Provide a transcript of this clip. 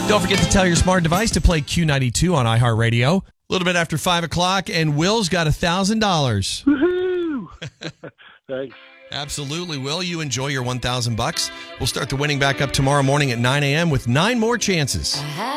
Don't forget to tell your smart device to play Q92 on iHeartRadio. A little bit after 5 o'clock, and Will's got $1,000. Woohoo! Thanks. Absolutely, Will. You enjoy your $1,000. We'll start the winning back up tomorrow morning at 9 a.m. with 9 more chances.